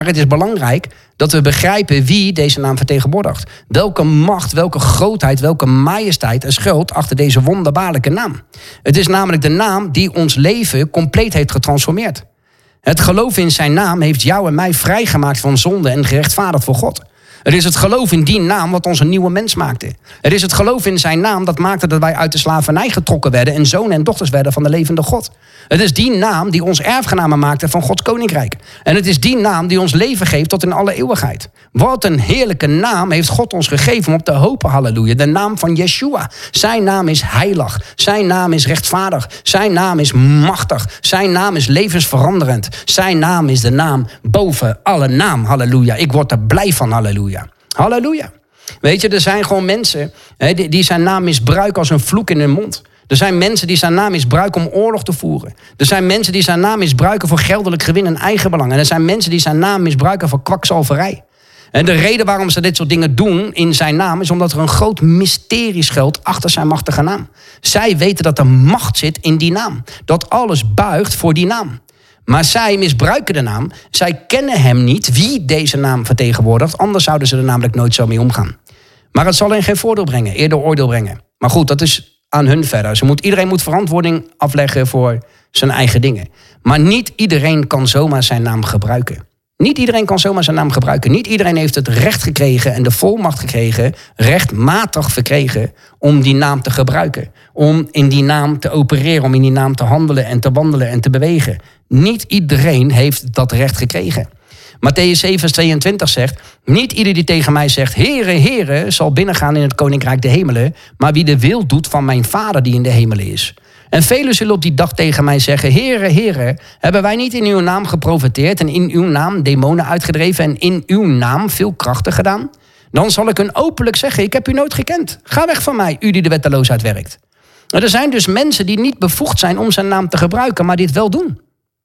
het is belangrijk dat we begrijpen wie deze naam vertegenwoordigt. Welke macht, welke grootheid, welke majesteit er schuilt achter deze wonderbaarlijke naam. Het is namelijk de naam die ons leven compleet heeft getransformeerd. Het geloof in zijn naam heeft jou en mij vrijgemaakt van zonde en gerechtvaardigd voor God. Het is het geloof in die naam wat ons een nieuwe mens maakte. Het is het geloof in zijn naam dat maakte dat wij uit de slavernij getrokken werden en zonen en dochters werden van de levende God. Het is die naam die ons erfgenamen maakte van Gods koninkrijk. En het is die naam die ons leven geeft tot in alle eeuwigheid. Wat een heerlijke naam heeft God ons gegeven om op te hopen, halleluja. De naam van Yeshua. Zijn naam is heilig. Zijn naam is rechtvaardig. Zijn naam is machtig. Zijn naam is levensveranderend. Zijn naam is de naam boven alle naam, halleluja. Ik word er blij van, halleluja. Halleluja. Weet je, er zijn gewoon mensen die zijn naam misbruiken als een vloek in hun mond. Er zijn mensen die zijn naam misbruiken om oorlog te voeren. Er zijn mensen die zijn naam misbruiken voor geldelijk gewin en eigenbelang. En er zijn mensen die zijn naam misbruiken voor kwakzalverij. En de reden waarom ze dit soort dingen doen in zijn naam is omdat er een groot mysterie schuilt achter zijn machtige naam. Zij weten dat er macht zit in die naam. Dat alles buigt voor die naam. Maar zij misbruiken de naam. Zij kennen hem niet, wie deze naam vertegenwoordigt. Anders zouden ze er namelijk nooit zo mee omgaan. Maar het zal hen geen voordeel brengen, eerder oordeel brengen. Maar goed, dat is aan hun verder. Iedereen moet verantwoording afleggen voor zijn eigen dingen. Maar niet iedereen kan zomaar zijn naam gebruiken. Niet iedereen kan zomaar zijn naam gebruiken. Niet iedereen heeft het recht gekregen en de volmacht gekregen, rechtmatig verkregen, om die naam te gebruiken. Om in die naam te opereren, om in die naam te handelen en te wandelen en te bewegen. Niet iedereen heeft dat recht gekregen. Mattheüs 7, vers 22 zegt, niet ieder die tegen mij zegt, Heere, Heere, zal binnengaan in het koninkrijk de hemelen, maar wie de wil doet van mijn Vader die in de hemelen is. En velen zullen op die dag tegen mij zeggen, Heere, Heere, hebben wij niet in uw naam geprofeteerd en in uw naam demonen uitgedreven en in uw naam veel krachten gedaan? Dan zal ik hun openlijk zeggen, ik heb u nooit gekend. Ga weg van mij, u die de wetteloosheid werkt. Er zijn dus mensen die niet bevoegd zijn om zijn naam te gebruiken, maar dit wel doen.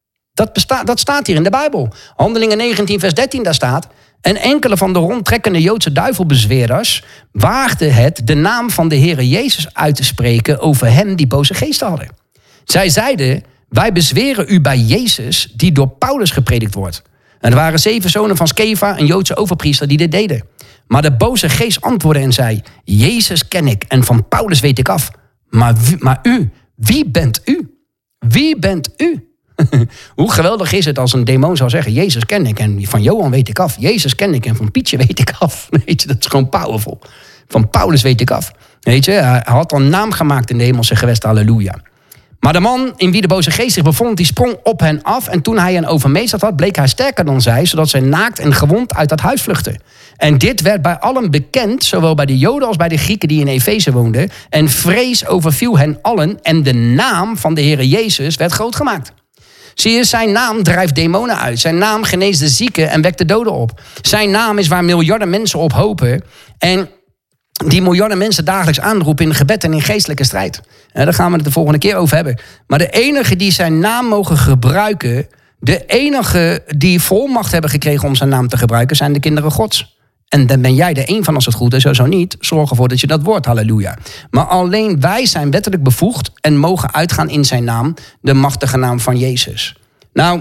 Dat staat hier in de Bijbel. Handelingen 19 vers 13, daar staat, en enkele van de rondtrekkende Joodse duivelbezweerders waagden het de naam van de Heere Jezus uit te spreken over hen die boze geesten hadden. Zij zeiden, wij bezweren u bij Jezus die door Paulus gepredikt wordt. En er waren 7 zonen van Skeva, een Joodse overpriester, die dit deden. Maar de boze geest antwoordde en zei, Jezus ken ik en van Paulus weet ik af. Maar u, wie bent u? Wie bent u? Hoe geweldig is het als een demon zou zeggen, Jezus ken ik en van Johan weet ik af. Jezus ken ik en van Pietje weet ik af. Weet je, dat is gewoon powerful. Van Paulus weet ik af. Weet je, hij had een naam gemaakt in de hemelse gewesten, halleluja. Maar de man in wie de boze geest zich bevond, die sprong op hen af. En toen hij hen overmeesterd had, bleek hij sterker dan zij, zodat zij naakt en gewond uit dat huis vluchtten. En dit werd bij allen bekend, zowel bij de Joden als bij de Grieken die in Efeze woonden. En vrees overviel hen allen en de naam van de Heere Jezus werd groot gemaakt. Zie je, zijn naam drijft demonen uit. Zijn naam geneest de zieken en wekt de doden op. Zijn naam is waar miljarden mensen op hopen. En die miljarden mensen dagelijks aanroepen in gebed en in geestelijke strijd. Daar gaan we het de volgende keer over hebben. Maar de enige die zijn naam mogen gebruiken, de enige die volmacht hebben gekregen om zijn naam te gebruiken, zijn de kinderen Gods. En dan ben jij er één van als het goed is, zo niet. Zorg ervoor dat je dat wordt, halleluja. Maar alleen wij zijn wettelijk bevoegd en mogen uitgaan in zijn naam, de machtige naam van Jezus. Nou,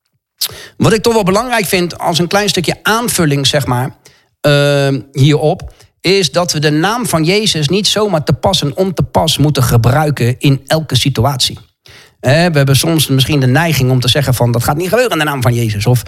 wat ik toch wel belangrijk vind als een klein stukje aanvulling, zeg maar, hierop, is dat we de naam van Jezus niet zomaar te pas en on te pas moeten gebruiken in elke situatie. We hebben soms misschien de neiging om te zeggen van, dat gaat niet gebeuren in de naam van Jezus. Of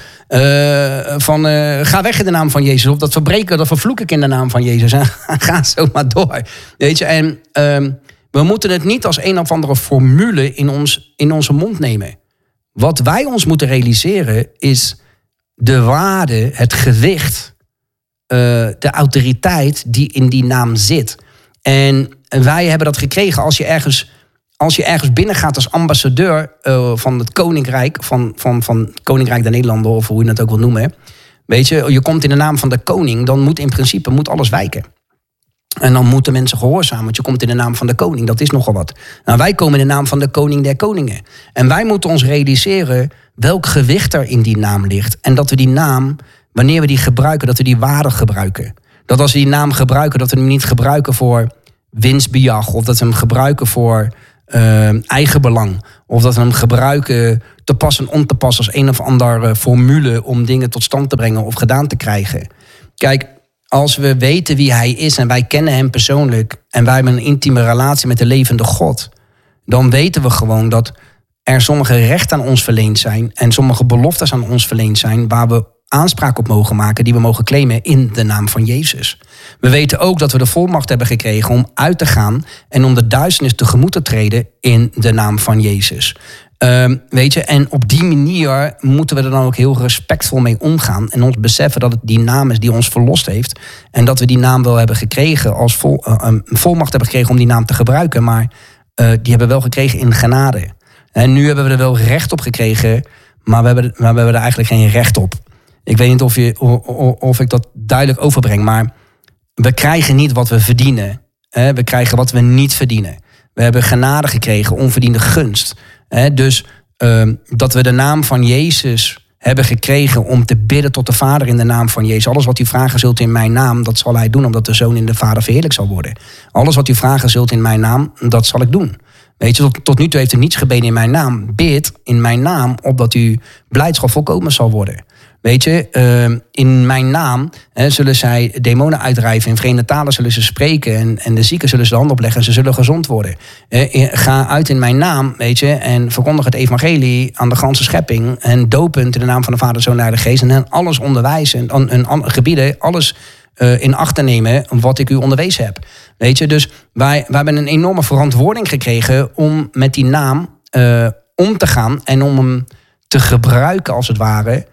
ga weg in de naam van Jezus. Of dat verbreken, dat vervloek ik in de naam van Jezus. En ga zo maar door. Weet je, en we moeten het niet als een of andere formule in onze mond nemen. Wat wij ons moeten realiseren is de waarde, het gewicht, de autoriteit die in die naam zit. En wij hebben dat gekregen als je ergens binnengaat als ambassadeur van het Koninkrijk, van Koninkrijk der Nederlanden, of hoe je het ook wil noemen. Weet je komt in de naam van de koning, dan moet in principe alles wijken. En dan moeten mensen gehoorzamen, want je komt in de naam van de koning, dat is nogal wat. Nou, wij komen in de naam van de koning der koningen. En wij moeten ons realiseren welk gewicht er in die naam ligt. En dat we die naam, wanneer we die gebruiken, dat we die waardig gebruiken. Dat als we die naam gebruiken, dat we hem niet gebruiken voor winstbejag, of dat we hem gebruiken voor eigenbelang. Of dat we hem gebruiken te pas en on te pas als een of andere formule om dingen tot stand te brengen of gedaan te krijgen. Kijk, als we weten wie hij is en wij kennen hem persoonlijk en wij hebben een intieme relatie met de levende God, dan weten we gewoon dat er sommige rechten aan ons verleend zijn en sommige beloftes aan ons verleend zijn waar we aanspraak op mogen maken, die we mogen claimen in de naam van Jezus. We weten ook dat we de volmacht hebben gekregen om uit te gaan en om de duisternis tegemoet te treden in de naam van Jezus. Weet je, en op die manier moeten we er dan ook heel respectvol mee omgaan en ons beseffen dat het die naam is die ons verlost heeft en dat we die naam wel hebben gekregen als volmacht hebben gekregen om die naam te gebruiken, maar die hebben we wel gekregen in genade. En nu hebben we er wel recht op gekregen, maar we hebben er eigenlijk geen recht op. Ik weet niet of ik dat duidelijk overbreng, maar we krijgen niet wat we verdienen. We krijgen wat we niet verdienen. We hebben genade gekregen, onverdiende gunst. Dus dat we de naam van Jezus hebben gekregen om te bidden tot de Vader in de naam van Jezus. Alles wat u vragen zult in mijn naam, dat zal hij doen, omdat de Zoon in de Vader verheerlijk zal worden. Alles wat u vragen zult in mijn naam, dat zal ik doen. Weet je, tot nu toe heeft u niets gebeden in mijn naam. Bid in mijn naam, opdat uw blijdschap volkomen zal worden. Weet je, in mijn naam zullen zij demonen uitdrijven. In vreemde talen zullen ze spreken. En de zieken zullen ze de hand opleggen en ze zullen gezond worden. Ga uit in mijn naam, weet je, en verkondig het evangelie aan de ganse schepping. En dopend in de naam van de Vader, Zoon en Heilige Geest. En hen alles onderwijzen, en gebieden, alles in acht te nemen wat ik u onderwezen heb. Weet je, dus wij hebben een enorme verantwoording gekregen om met die naam om te gaan en om hem te gebruiken als het ware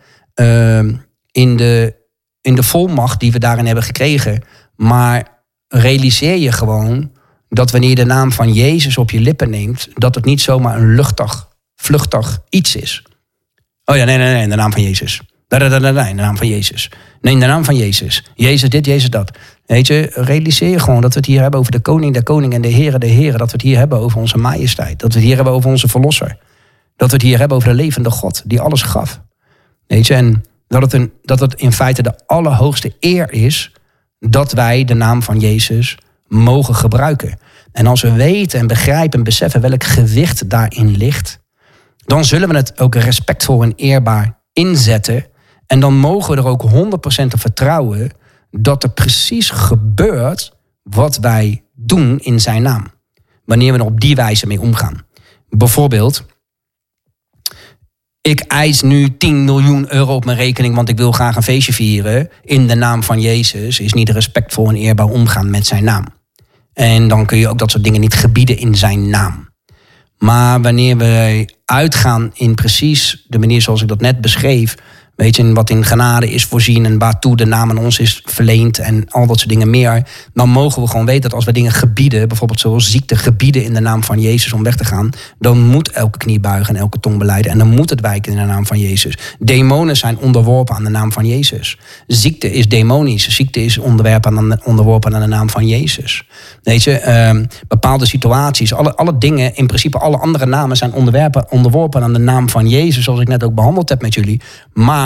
in de volmacht die we daarin hebben gekregen. Maar realiseer je gewoon dat wanneer je de naam van Jezus op je lippen neemt, dat het niet zomaar een vluchtig iets is. Oh ja, nee, in de naam van Jezus. In de naam van Jezus. Nee, in de naam van Jezus. Jezus dit, Jezus dat. Weet je, realiseer je gewoon dat we het hier hebben over de koning der koningen en de heren. Dat we het hier hebben over onze majesteit. Dat we het hier hebben over onze verlosser. Dat we het hier hebben over de levende God die alles gaf. Weet je, en dat het in feite de allerhoogste eer is dat wij de naam van Jezus mogen gebruiken. En als we weten en begrijpen en beseffen welk gewicht daarin ligt, dan zullen we het ook respectvol en eerbaar inzetten. En dan mogen we er ook 100% op vertrouwen dat er precies gebeurt wat wij doen in zijn naam. Wanneer we er op die wijze mee omgaan. Bijvoorbeeld, ik eis nu 10 miljoen euro op mijn rekening, want ik wil graag een feestje vieren. In de naam van Jezus is niet respectvol en eerbaar omgaan met zijn naam. En dan kun je ook dat soort dingen niet gebieden in zijn naam. Maar wanneer we uitgaan in precies de manier zoals ik dat net beschreef, weet je, wat in genade is voorzien en waartoe de naam aan ons is verleend en al dat soort dingen meer, dan mogen we gewoon weten dat als we dingen gebieden, bijvoorbeeld zoals ziekte gebieden in de naam van Jezus om weg te gaan, dan moet elke knie buigen en elke tong belijden en dan moet het wijken in de naam van Jezus. Demonen zijn onderworpen aan de naam van Jezus. Ziekte is demonisch. Ziekte is onderworpen aan de naam van Jezus. Weet je, bepaalde situaties, alle dingen, in principe alle andere namen zijn onderworpen aan de naam van Jezus, zoals ik net ook behandeld heb met jullie. Maar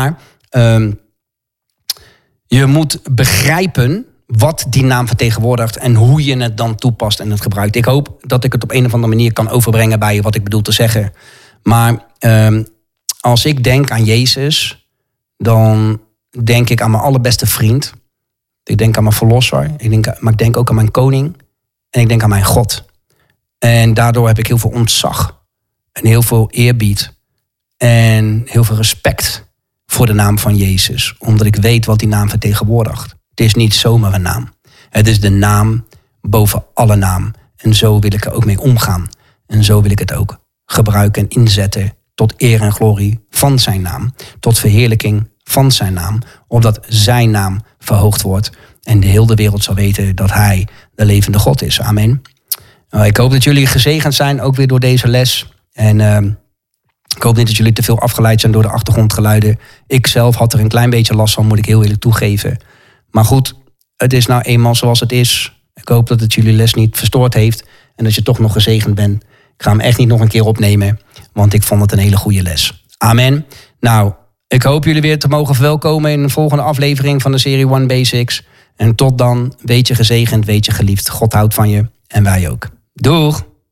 je moet begrijpen wat die naam vertegenwoordigt en hoe je het dan toepast en het gebruikt. Ik hoop dat ik het op een of andere manier kan overbrengen bij je wat ik bedoel te zeggen. Maar als ik denk aan Jezus, dan denk ik aan mijn allerbeste vriend. Ik denk aan mijn verlosser. Maar ik denk ook aan mijn koning. En ik denk aan mijn God. En daardoor heb ik heel veel ontzag. En heel veel eerbied. En heel veel respect voor de naam van Jezus. Omdat ik weet wat die naam vertegenwoordigt. Het is niet zomaar een naam. Het is de naam boven alle naam. En zo wil ik er ook mee omgaan. En zo wil ik het ook gebruiken en inzetten tot eer en glorie van zijn naam. Tot verheerlijking van zijn naam. Opdat zijn naam verhoogd wordt. En de hele wereld zal weten dat hij de levende God is. Amen. Ik hoop dat jullie gezegend zijn, ook weer door deze les. En ik hoop niet dat jullie te veel afgeleid zijn door de achtergrondgeluiden. Ik zelf had er een klein beetje last van, moet ik heel eerlijk toegeven. Maar goed, het is nou eenmaal zoals het is. Ik hoop dat het jullie les niet verstoord heeft. En dat je toch nog gezegend bent. Ik ga hem echt niet nog een keer opnemen. Want ik vond het een hele goede les. Amen. Nou, ik hoop jullie weer te mogen verwelkomen in de volgende aflevering van de serie One Basics. En tot dan, weet je gezegend, weet je geliefd. God houdt van je en wij ook. Doeg!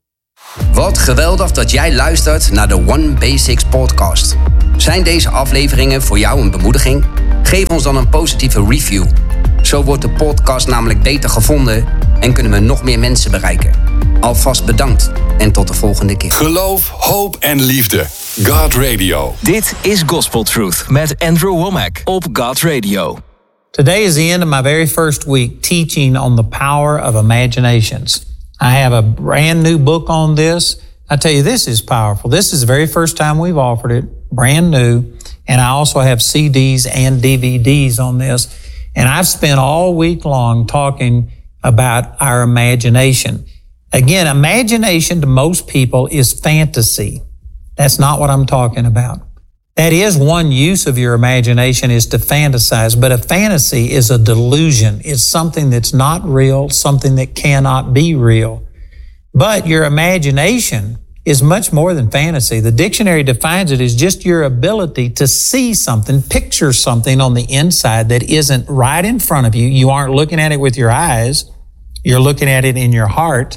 Wat geweldig dat jij luistert naar de One Basics podcast. Zijn deze afleveringen voor jou een bemoediging? Geef ons dan een positieve review. Zo wordt de podcast namelijk beter gevonden en kunnen we nog meer mensen bereiken. Alvast bedankt en tot de volgende keer. Geloof, hoop en liefde. God Radio. Dit is Gospel Truth met Andrew Womack op God Radio. Today is the end of my very first week teaching on the power of imaginations. I have a brand new book on this. I tell you, this is powerful. This is the very first time we've offered it, brand new. And I also have CDs and DVDs on this. And I've spent all week long talking about our imagination. Again, imagination to most people is fantasy. That's not what I'm talking about. That is one use of your imagination, is to fantasize, but a fantasy is a delusion. It's something that's not real, something that cannot be real. But your imagination is much more than fantasy. The dictionary defines it as just your ability to see something, picture something on the inside that isn't right in front of you. You aren't looking at it with your eyes. You're looking at it in your heart.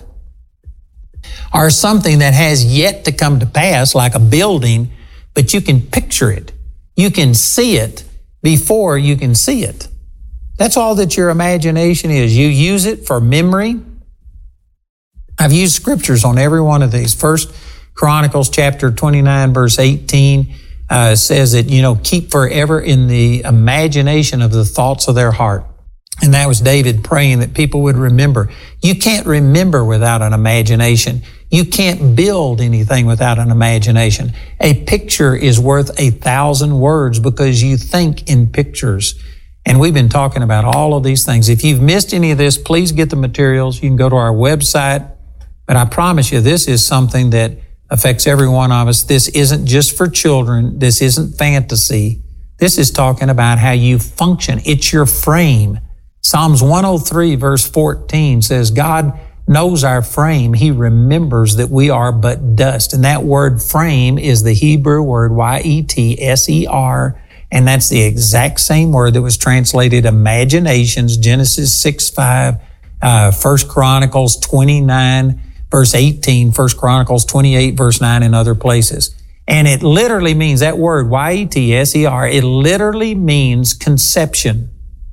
Or something that has yet to come to pass, like a building, but you can picture it. You can see it before you can see it. That's all that your imagination is. You use it for memory. I've used scriptures on every one of these. 1 Chronicles chapter 29, verse 18 says that, keep forever in the imagination of the thoughts of their heart. And that was David praying that people would remember. You can't remember without an imagination. You can't build anything without an imagination. A picture is worth 1,000 words because you think in pictures. And we've been talking about all of these things. If you've missed any of this, please get the materials. You can go to our website. But I promise you, this is something that affects every one of us. This isn't just for children. This isn't fantasy. This is talking about how you function. It's your frame. Psalms 103 verse 14 says, God knows our frame. He remembers that we are but dust. And that word frame is the Hebrew word Y-E-T-S-E-R. And that's the exact same word that was translated imaginations, Genesis 6:5, 1 Chronicles 29 verse 18, 1 Chronicles 28 verse 9, and other places. And it literally means, that word Y-E-T-S-E-R, it literally means conception.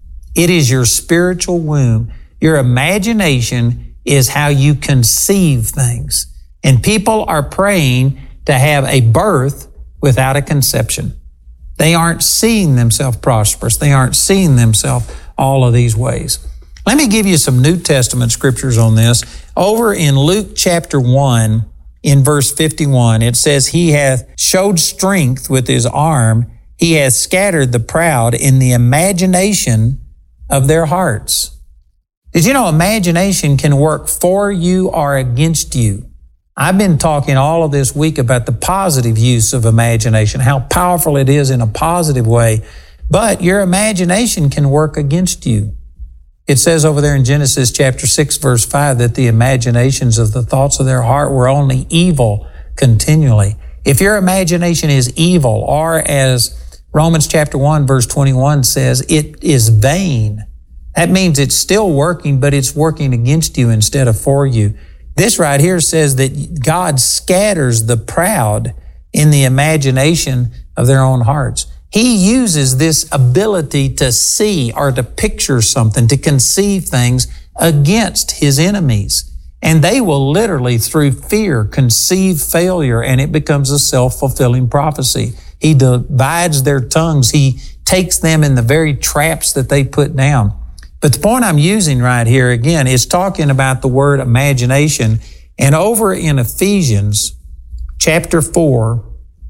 It is your spiritual womb. Your imagination is how you conceive things. And people are praying to have a birth without a conception. They aren't seeing themselves prosperous. They aren't seeing themselves all of these ways. Let me give you some New Testament scriptures on this. Over in Luke chapter 1, in verse 51, it says, He hath showed strength with His arm. He hath scattered the proud in the imagination of their hearts. Did you know imagination can work for you or against you? I've been talking all of this week about the positive use of imagination, how powerful it is in a positive way, but your imagination can work against you. It says over there in Genesis chapter 6, verse 5, that the imaginations of the thoughts of their heart were only evil continually. If your imagination is evil, or as Romans chapter 1, verse 21 says, it is vain. That means it's still working, but it's working against you instead of for you. This right here says that God scatters the proud in the imagination of their own hearts. He uses this ability to see or to picture something, to conceive things against His enemies. And they will literally, through fear, conceive failure, and it becomes a self-fulfilling prophecy. He divides their tongues. He takes them in the very traps that they put down. But the point I'm using right here, again, is talking about the word imagination. And over in Ephesians chapter 4,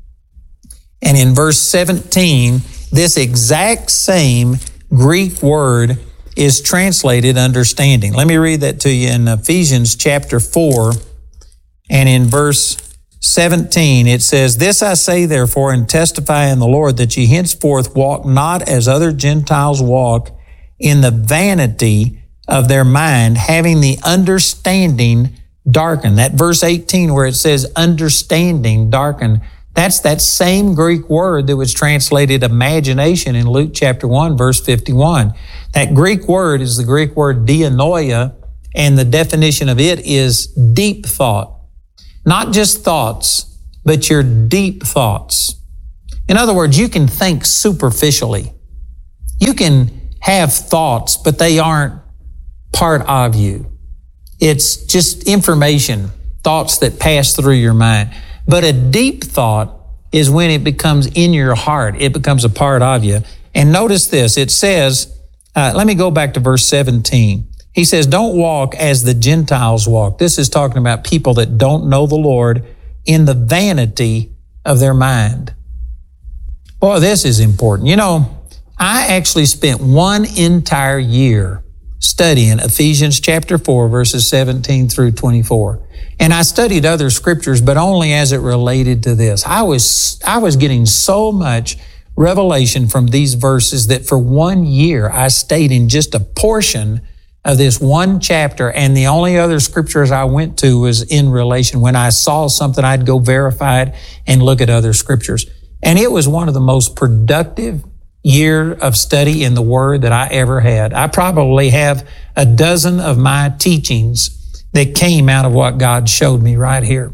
and in verse 17, this exact same Greek word is translated understanding. Let me read that to you in Ephesians chapter 4, and in verse 17, it says, This I say therefore, and testify in the Lord, that ye henceforth walk not as other Gentiles walk, in the vanity of their mind, having the understanding darkened. That verse 18 where it says understanding darkened, that's that same Greek word that was translated imagination in Luke chapter 1, verse 51. That Greek word is the Greek word dianoia, and the definition of it is deep thought. Not just thoughts, but your deep thoughts. In other words, you can think superficially. You can have thoughts, but they aren't part of you. It's just information, thoughts that pass through your mind. But a deep thought is when it becomes in your heart. It becomes a part of you. And notice this, it says, let me go back to verse 17. He says, don't walk as the Gentiles walk. This is talking about people that don't know the Lord in the vanity of their mind. Boy, this is important. You know, I actually spent one entire year studying Ephesians chapter 4, verses 17 through 24. And I studied other scriptures, but only as it related to this. I was getting so much revelation from these verses that for 1 year I stayed in just a portion of this one chapter, and the only other scriptures I went to was in relation. When I saw something, I'd go verify it and look at other scriptures. And it was one of the most productive year of study in the Word that I ever had. I probably have a dozen of my teachings that came out of what God showed me right here.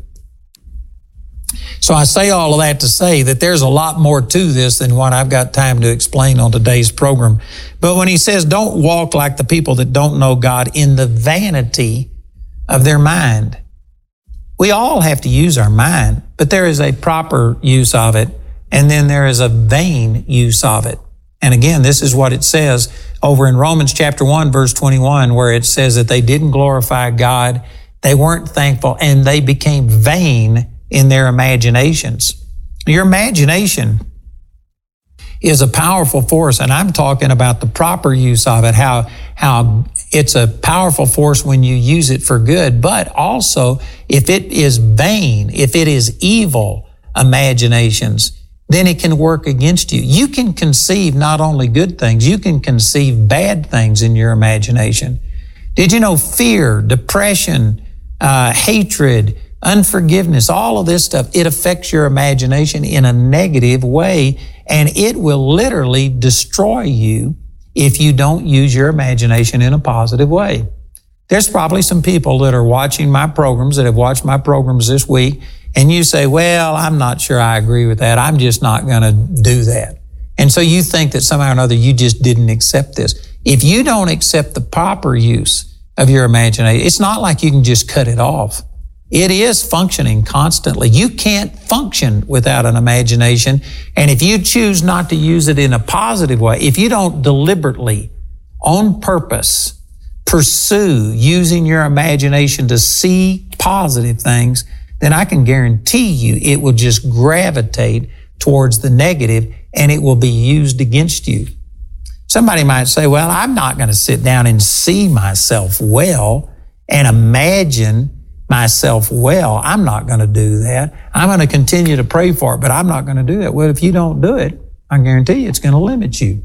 So I say all of that to say that there's a lot more to this than what I've got time to explain on today's program. But when he says, don't walk like the people that don't know God in the vanity of their mind. We all have to use our mind, but there is a proper use of it, and then there is a vain use of it. And again, this is what it says over in Romans chapter 1, verse 21, where it says that they didn't glorify God, they weren't thankful, and they became vain in their imaginations. Your imagination is a powerful force, and I'm talking about the proper use of it, how it's a powerful force when you use it for good, but also if it is vain, if it is evil imaginations, then it can work against you. You can conceive not only good things, you can conceive bad things in your imagination. Did you know fear, depression, hatred, unforgiveness, all of this stuff, it affects your imagination in a negative way, and it will literally destroy you if you don't use your imagination in a positive way. There's probably some people that are watching my programs, that have watched my programs this week, and you say, well, I'm not sure I agree with that. I'm just not going to do that. And so you think that somehow or another you just didn't accept this. If you don't accept the proper use of your imagination, it's not like you can just cut it off. It is functioning constantly. You can't function without an imagination. And if you choose not to use it in a positive way, if you don't deliberately, on purpose, pursue using your imagination to see positive things, then I can guarantee you it will just gravitate towards the negative and it will be used against you. Somebody might say, well, I'm not going to sit down and see myself well and imagine myself well. I'm not going to do that. I'm going to continue to pray for it, but I'm not going to do that. Well, if you don't do it, I guarantee you it's going to limit you.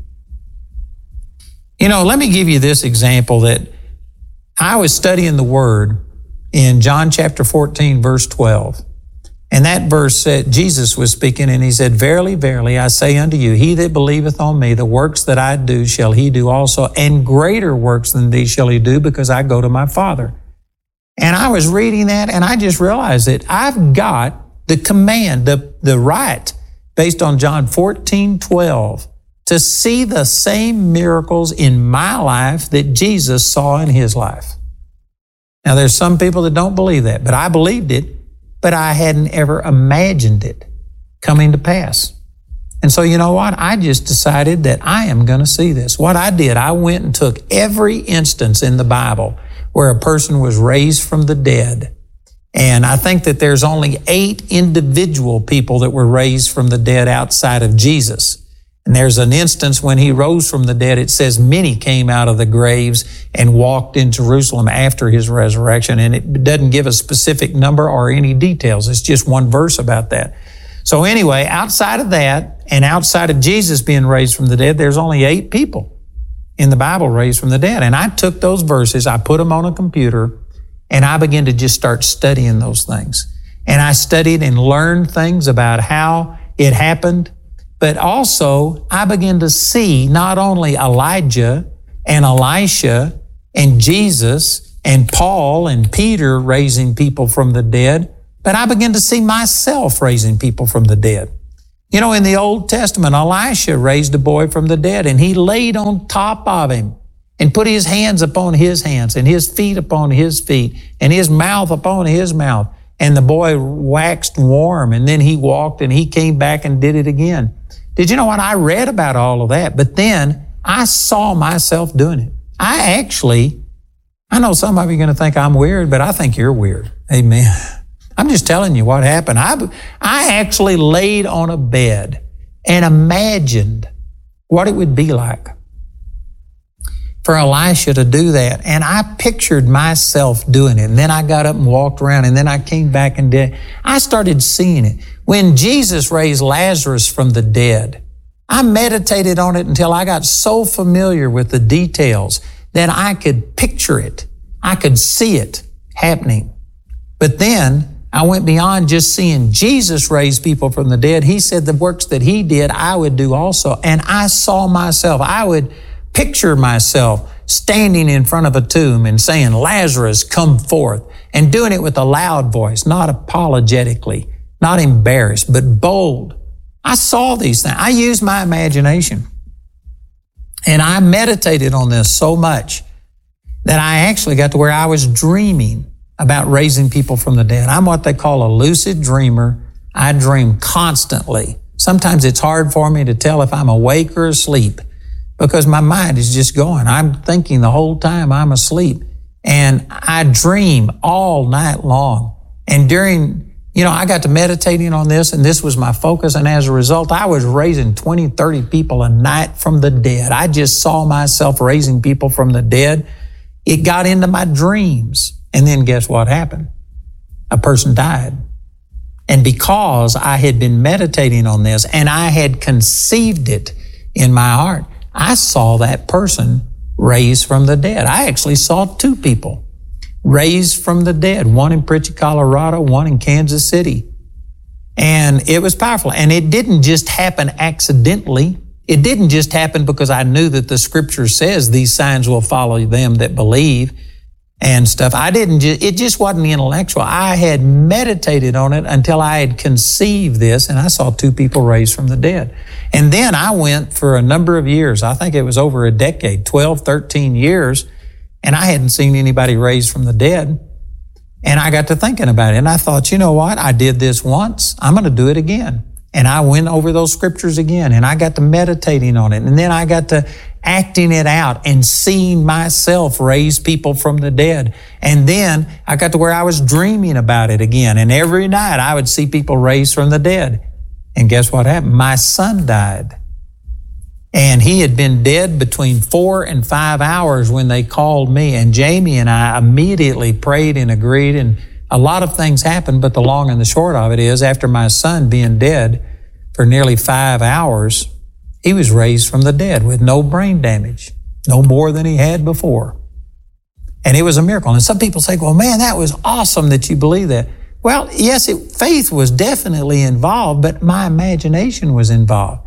You know, let me give you this example that I was studying the Word in John chapter 14, verse 12. And that verse said, Jesus was speaking and he said, verily, verily, I say unto you, he that believeth on me, the works that I do shall he do also, and greater works than these shall he do, because I go to my Father. And I was reading that and I just realized that I've got the command, the right, based on John 14:12, to see the same miracles in my life that Jesus saw in his life. Now, there's some people that don't believe that, but I believed it, but I hadn't ever imagined it coming to pass. And so, you know what? I just decided that I am going to see this. What I did, I went and took every instance in the Bible where a person was raised from the dead. And I think that there's only 8 individual people that were raised from the dead outside of Jesus. And there's an instance when he rose from the dead, it says many came out of the graves and walked in Jerusalem after his resurrection. And it doesn't give a specific number or any details. It's just one verse about that. So anyway, outside of that and outside of Jesus being raised from the dead, there's only 8 people in the Bible raised from the dead. And I took those verses, I put them on a computer, and I began to just start studying those things. And I studied and learned things about how it happened. But also, I began to see not only Elijah and Elisha and Jesus and Paul and Peter raising people from the dead, But I began to see myself raising people from the dead. You know, in the Old Testament, Elisha raised a boy from the dead, and he laid on top of him and put his hands upon his hands and his feet upon his feet and his mouth upon his mouth. And the boy waxed warm, and then he walked and he came back and did it again. Did you know what? I read about all of that, but then I saw myself doing it. I know some of you are going to think I'm weird, but I think you're weird. Amen. I'm just telling you what happened. I actually laid on a bed and imagined what it would be like for Elisha to do that. And I pictured myself doing it. And then I got up and walked around, and then I came back and did it. I started seeing it. When Jesus raised Lazarus from the dead, I meditated on it until I got so familiar with the details that I could picture it. I could see it happening. But then I went beyond just seeing Jesus raise people from the dead. He said the works that he did, I would do also. And I saw myself. I would picture myself standing in front of a tomb and saying, Lazarus, come forth, and doing it with a loud voice, not apologetically, not embarrassed, but bold. I saw these things. I used my imagination. And I meditated on this so much that I actually got to where I was dreaming about raising people from the dead. I'm what they call a lucid dreamer. I dream constantly. Sometimes it's hard for me to tell if I'm awake or asleep because my mind is just going. I'm thinking the whole time I'm asleep. And I dream all night long. And I got to meditating on this, and this was my focus. And as a result, I was raising 20, 30 people a night from the dead. I just saw myself raising people from the dead. It got into my dreams. And then guess what happened? A person died. And because I had been meditating on this and I had conceived it in my heart, I saw that person raised from the dead. I actually saw 2 people raised from the dead, one in Pritchett, Colorado, one in Kansas City. And it was powerful. And it didn't just happen accidentally. It didn't just happen because I knew that the scripture says these signs will follow them that believe and stuff. It just wasn't intellectual. I had meditated on it until I had conceived this, and I saw 2 people raised from the dead. And then I went for a number of years. I think it was over a decade, 12, 13 years, and I hadn't seen anybody raised from the dead. And I got to thinking about it, and I thought, you know what? I did this once. I'm going to do it again. And I went over those scriptures again, and I got to meditating on it. And then I got to acting it out and seeing myself raise people from the dead. And then I got to where I was dreaming about it again. And every night I would see people raised from the dead. And guess what happened? My son died. And he had been dead between 4 and 5 hours when they called me. And Jamie and I immediately prayed and agreed, and a lot of things happened, but the long and the short of it is, after my son being dead for nearly 5 hours, he was raised from the dead with no brain damage, no more than he had before. And it was a miracle. And some people say, well, man, that was awesome that you believe that. Well, yes, faith was definitely involved, but my imagination was involved.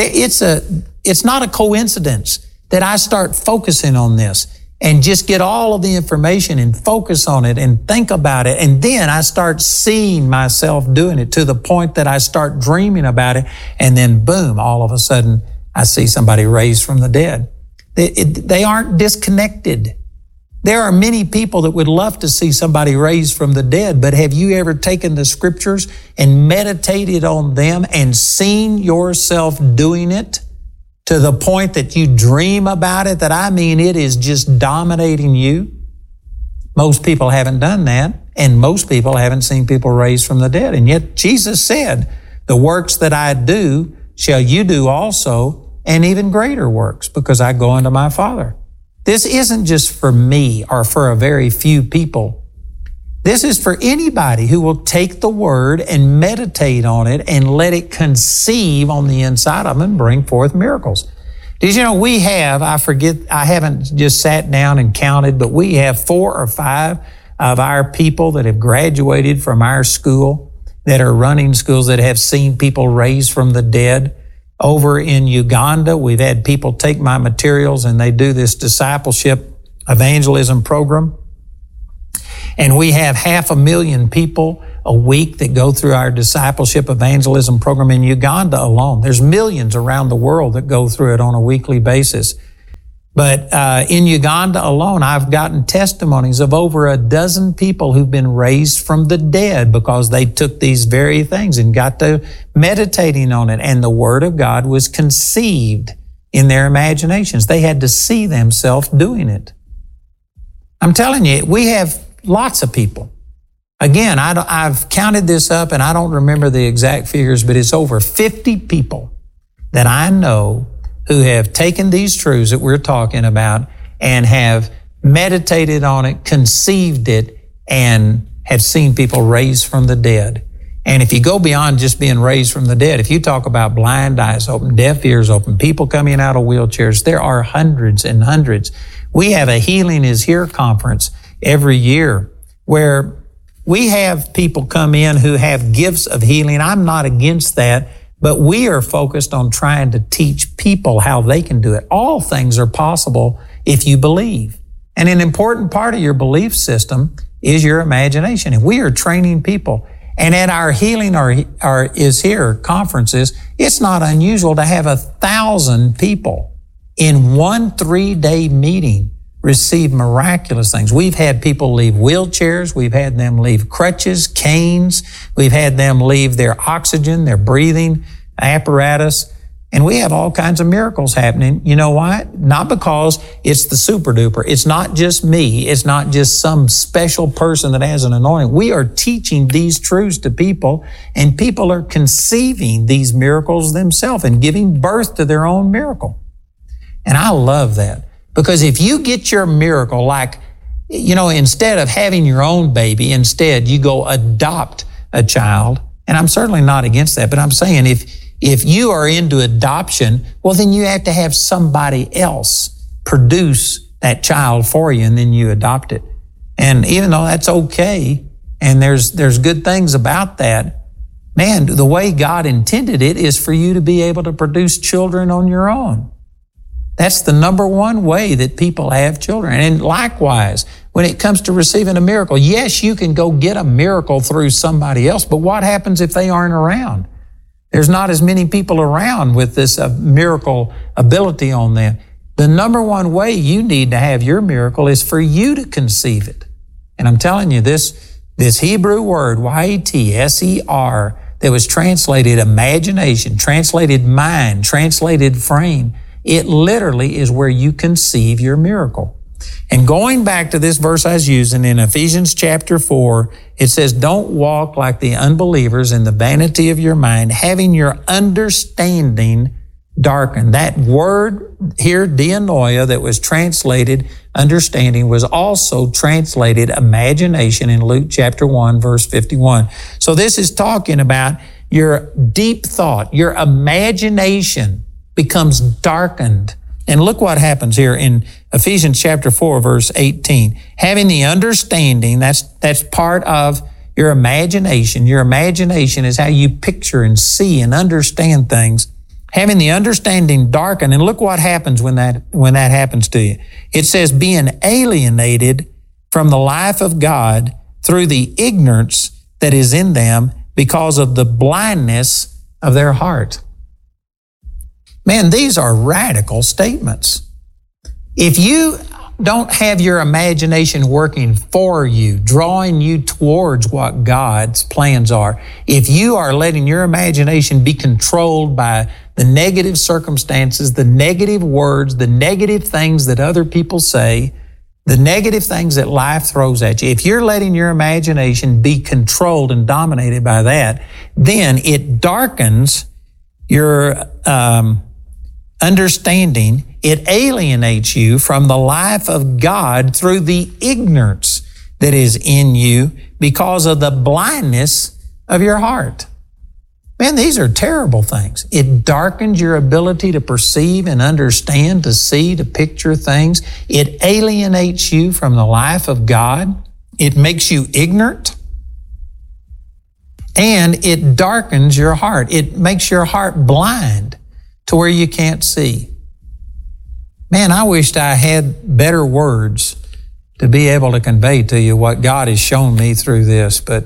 It's not a coincidence that I start focusing on this and just get all of the information and focus on it and think about it. And then I start seeing myself doing it to the point that I start dreaming about it. And then boom, all of a sudden I see somebody raised from the dead. They aren't disconnected. There are many people that would love to see somebody raised from the dead, but have you ever taken the scriptures and meditated on them and seen yourself doing it to the point that you dream about it? It is just dominating you. Most people haven't done that, and most people haven't seen people raised from the dead. And yet Jesus said, the works that I do shall you do also, and even greater works, because I go unto my Father. This isn't just for me or for a very few people. This is for anybody who will take the word and meditate on it and let it conceive on the inside of them and bring forth miracles. Did you know we have, I haven't just sat down and counted, but we have 4 or 5 of our people that have graduated from our school, that are running schools, that have seen people raised from the dead. Over in Uganda, we've had people take my materials and they do this discipleship evangelism program. And we have 500,000 people a week that go through our discipleship evangelism program in Uganda alone. There's millions around the world that go through it on a weekly basis. But in Uganda alone, I've gotten testimonies of over a dozen people who've been raised from the dead because they took these very things and got to meditating on it. And the Word of God was conceived in their imaginations. They had to see themselves doing it. I'm telling you, we have lots of people. Again, I've counted this up and I don't remember the exact figures, but it's over 50 people that I know who have taken these truths that we're talking about and have meditated on it, conceived it, and have seen people raised from the dead. And if you go beyond just being raised from the dead, if you talk about blind eyes open, deaf ears open, people coming out of wheelchairs, there are hundreds and hundreds. We have a Healing is Here conference every year where we have people come in who have gifts of healing. I'm not against that, but we are focused on trying to teach people how they can do it. All things are possible if you believe. And an important part of your belief system is your imagination. And we are training people. And at our Healing is Here conferences, it's not unusual to have 1,000 people in one 3-day meeting receive miraculous things. We've had people leave wheelchairs. We've had them leave crutches, canes. We've had them leave their oxygen, their breathing apparatus. And we have all kinds of miracles happening. You know why? Not because it's the super duper. It's not just me. It's not just some special person that has an anointing. We are teaching these truths to people, and people are conceiving these miracles themselves and giving birth to their own miracle. And I love that. Because if you get your miracle, like, instead of having your own baby, instead you go adopt a child, and I'm certainly not against that, but I'm saying if you are into adoption, well, then you have to have somebody else produce that child for you, and then you adopt it. And even though that's okay, and there's good things about that, man, the way God intended it is for you to be able to produce children on your own. That's the number one way that people have children. And likewise, when it comes to receiving a miracle, yes, you can go get a miracle through somebody else, but what happens if they aren't around? There's not as many people around with this miracle ability on them. The number one way you need to have your miracle is for you to conceive it. And I'm telling you, this Hebrew word, Y-E-T-S-E-R, that was translated imagination, translated mind, translated frame, it literally is where you conceive your miracle. And going back to this verse I was using in Ephesians chapter 4, it says, don't walk like the unbelievers in the vanity of your mind, having your understanding darkened. That word here, dianoia, that was translated understanding, was also translated imagination in Luke chapter 1, verse 51. So this is talking about your deep thought, your imagination becomes darkened. And look what happens here in Ephesians chapter 4, verse 18. Having the understanding, that's part of your imagination. Your imagination is how you picture and see and understand things. Having the understanding darkened, and look what happens when that happens to you. It says, being alienated from the life of God through the ignorance that is in them because of the blindness of their heart. Man, these are radical statements. If you don't have your imagination working for you, drawing you towards what God's plans are, if you are letting your imagination be controlled by the negative circumstances, the negative words, the negative things that other people say, the negative things that life throws at you, if you're letting your imagination be controlled and dominated by that, then it darkens your understanding. It alienates you from the life of God through the ignorance that is in you because of the blindness of your heart. Man, these are terrible things. It darkens your ability to perceive and understand, to see, to picture things. It alienates you from the life of God. It makes you ignorant. And it darkens your heart. It makes your heart blind to where you can't see. Man, I wished I had better words to be able to convey to you what God has shown me through this, but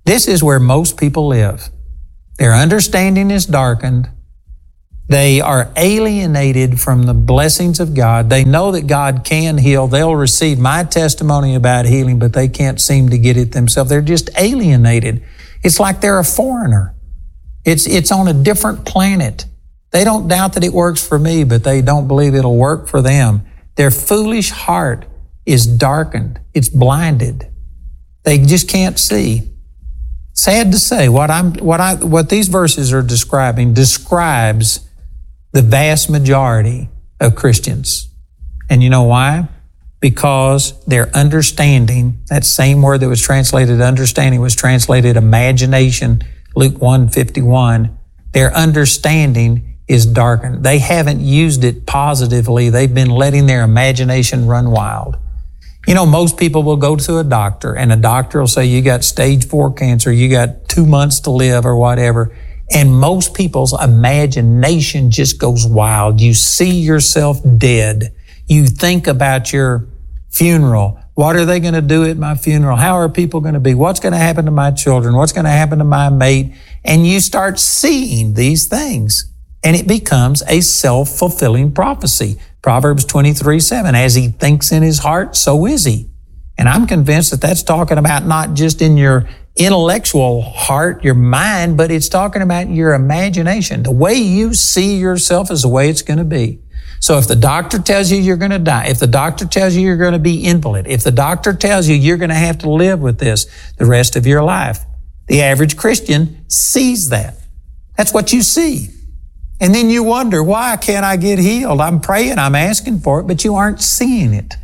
This is where most people live. Their understanding is darkened. They are alienated from the blessings of God. They know that God can heal. They'll receive my testimony about healing, but they can't seem to get it themselves. They're just alienated. It's like they're a foreigner. It's on a different planet. They don't doubt that it works for me, but they don't believe it'll work for them. Their foolish heart is darkened. It's blinded. They just can't see. Sad to say, what these verses are describing describes the vast majority of Christians. And you know why? Because their understanding, that same word that was translated understanding was translated imagination, Luke 1:51. Their understanding is darkened. They haven't used it positively. They've been letting their imagination run wild. You know, most people will go to a doctor and a doctor will say, you got stage 4 cancer, you got 2 months to live or whatever. And most people's imagination just goes wild. You see yourself dead. You think about your funeral. What are they going to do at my funeral? How are people going to be? What's going to happen to my children? What's going to happen to my mate? And you start seeing these things. And it becomes a self-fulfilling prophecy. Proverbs 23:7, as he thinks in his heart, so is he. And I'm convinced that that's talking about not just in your intellectual heart, your mind, but it's talking about your imagination. The way you see yourself is the way it's going to be. So if the doctor tells you you're going to die, if the doctor tells you you're going to be invalid, if the doctor tells you you're going to have to live with this the rest of your life, the average Christian sees that. That's what you see. And then you wonder, why can't I get healed? I'm praying, I'm asking for it, but you aren't seeing it.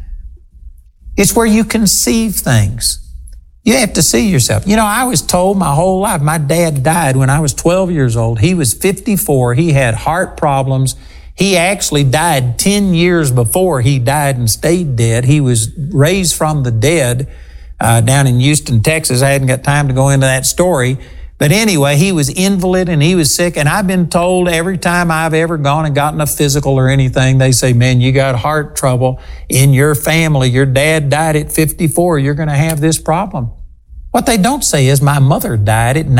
It's where you conceive things. You have to see yourself. You know, I was told my whole life, my dad died when I was 12 years old. He was 54. He had heart problems. He actually died 10 years before he died and stayed dead. He was raised from the dead down in Houston, Texas. I hadn't got time to go into that story. But anyway, he was invalid and he was sick. And I've been told every time I've ever gone and gotten a physical or anything, they say, man, you got heart trouble in your family. Your dad died at 54. You're going to have this problem. What they don't say is my mother died at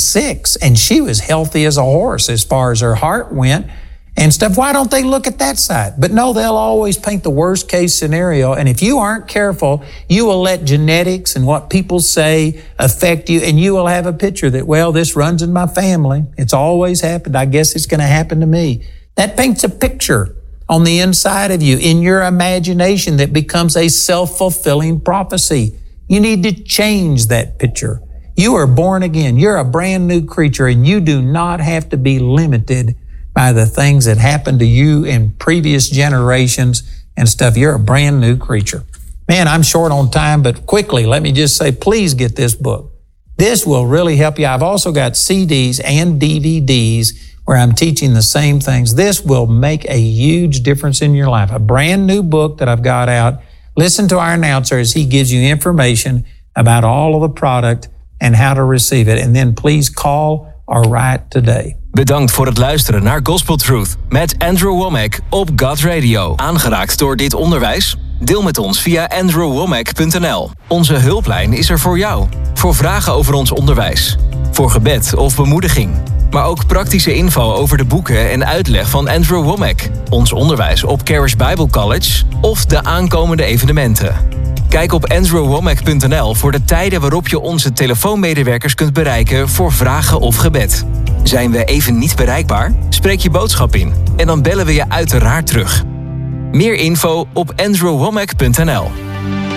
96 and she was healthy as a horse as far as her heart went and stuff. Why don't they look at that side? But no, they'll always paint the worst case scenario. And if you aren't careful, you will let genetics and what people say affect you. And you will have a picture that, well, this runs in my family. It's always happened. I guess it's going to happen to me. That paints a picture on the inside of you in your imagination that becomes a self-fulfilling prophecy. You need to change that picture. You are born again. You're a brand new creature and you do not have to be limited by the things that happened to you in previous generations and stuff. You're a brand new creature. Man, I'm short on time, but quickly, let me just say, please get this book. This will really help you. I've also got CDs and DVDs where I'm teaching the same things. This will make a huge difference in your life. A brand new book that I've got out. Listen to our announcer as he gives you information about all of the product and how to receive it. And then please call or write today. Bedankt voor het luisteren naar Gospel Truth met Andrew Wommack op God Radio. Aangeraakt door dit onderwijs? Deel met ons via andrewwommack.nl. Onze hulplijn is er voor jou. Voor vragen over ons onderwijs. Voor gebed of bemoediging. Maar ook praktische info over de boeken en uitleg van Andrew Wommack. Ons onderwijs op Charis Bible College of de aankomende evenementen. Kijk op andrewwommack.nl voor de tijden waarop je onze telefoonmedewerkers kunt bereiken voor vragen of gebed. Zijn we even niet bereikbaar? Spreek je boodschap in en dan bellen we je uiteraard terug. Meer info op andrewwommack.nl.